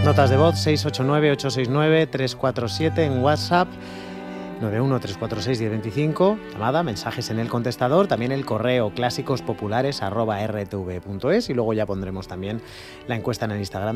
Notas de voz 689-869-347 en WhatsApp, 913461025, llamada, mensajes en el contestador, también el correo clásicospopulares@rtv.es, y luego ya pondremos también la encuesta en el Instagram